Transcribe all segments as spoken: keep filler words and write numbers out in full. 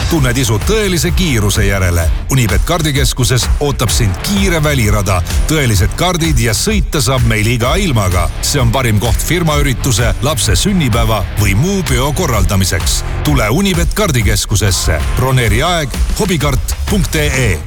Tunned isu tõelise kiiruse järele. Unibet kardikeskuses ootab sind kiire välirada, tõelised kardid ja sõita saab meil iga ilmaga. See on parim koht firmaürituse, lapse sünnipäeva või muu peo korraldamiseks. Tule Unibet kardikeskusesse. Broneeri aeg hobikart punkt ee.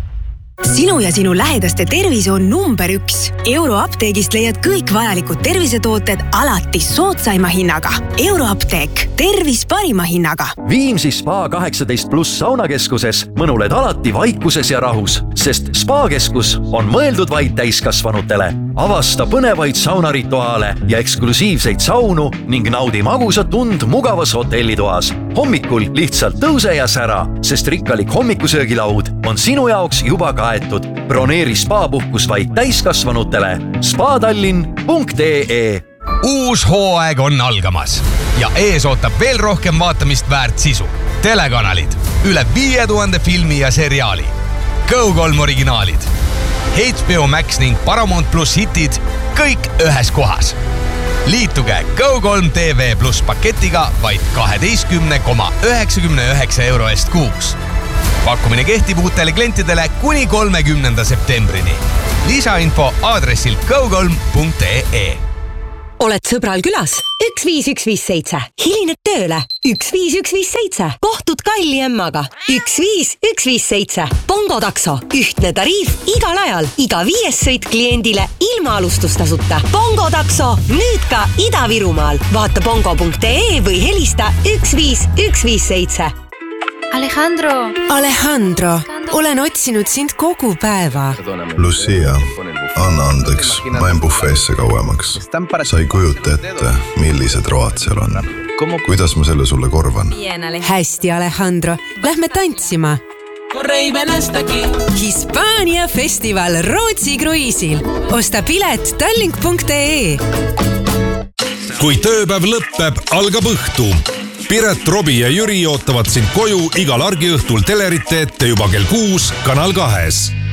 Sinu ja sinu lähedaste tervis on number üks. Euroapteegist leiad kõik vajalikud tervisetooted alati soodsaima hinnaga. Euroapteek. Tervis parima hinnaga. Viimsi Spa kaheksateist pluss saunakeskuses mõnuled alati vaikuses ja rahus, sest Spa-keskus on mõeldud vaid täiskasvanutele. Avasta põnevaid saunarituaale ja eksklusiivseid saunu ning naudi magusat tund mugavas hotellitoas. Hommikul lihtsalt tõuse ja sära, sest rikkalik hommikusöögilaud on sinu jaoks juba kaetud. Broneeri spa-puhkus vaid täiskasvanutele. spadallinn punkt ee. Uus hooaeg on algamas ja ees ootab veel rohkem vaatamist väärt sisu. Telekanalid, üle viie tuhande filmi ja seriaali, Go kolm originaalid, H B O Max ning Paramount Plus hitid, kõik ühes kohas. Liituge Go kolm T V Plus paketiga vaid kaheteistkümne koma üheksakümne üheksa euro eest kuus. Pakkumine kehtib uutele klientidele kuni kolmekümnenda septembrini. Lisainfo aadressil go kolm punkt ee. Oled sõbral külas? üks viis üks viis seitse. Hilined tööle? üks viis üks viis seitse. Kohtud kalli emmaga? üks viis üks viis seitse. Bongo takso. Ühtne tariif igal ajal. Iga viies sõit kliendile ilma alustustasuta. Bongo takso. Nüüd ka Ida-Virumaal. Vaata bongo punkt ee või helista üks viis üks viis seitse. Alejandro. Alejandro, olen otsinud sind kogu päeva. Lucia, anna andeks, ma en bufeesse kauemaks. Sa ei kujuta ette, millised road seal on. Kuidas ma selle sulle korvan? Hästi, Alejandro. Lähme tantsima. Hispaania festival Rootsi kruiisil. Osta pilet tallink punkt ee. Kui tööpäev lõppeb, algab õhtu. Piret, Robi ja Jüri ootavad sind koju igal argiõhtul telerite ette juba kell kuus Kanal kahes.